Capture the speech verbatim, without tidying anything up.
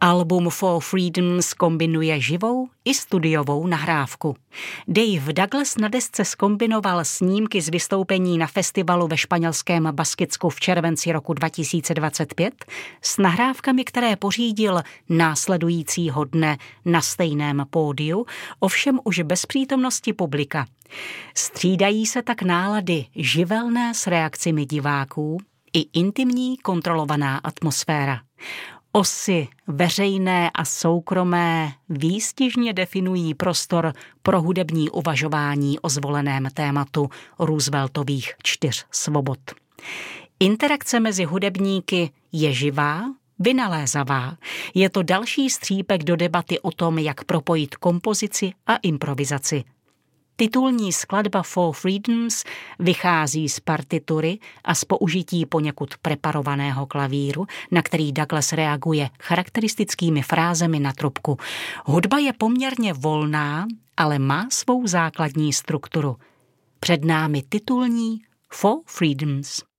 Album Four Freedoms kombinuje živou i studiovou nahrávku. Dave Douglas na desce zkombinoval snímky z vystoupení na festivalu ve španělském Baskicku v červenci roku dva tisíce dvacet pět s nahrávkami, které pořídil následujícího dne na stejném pódiu, ovšem už bez přítomnosti publika. Střídají se tak nálady živelné s reakcemi diváků i intimní kontrolovaná atmosféra. Osy veřejné a soukromé výstižně definují prostor pro hudební uvažování o zvoleném tématu Rooseveltových čtyř svobod. Interakce mezi hudebníky je živá, vynalézavá. Je to další střípek do debaty o tom, jak propojit kompozici a improvizaci. Titulní skladba Four Freedoms vychází z partitury a z použití poněkud preparovaného klavíru, na který Douglas reaguje charakteristickými frázemi na trubku. Hudba je poměrně volná, ale má svou základní strukturu. Před námi titulní Four Freedoms.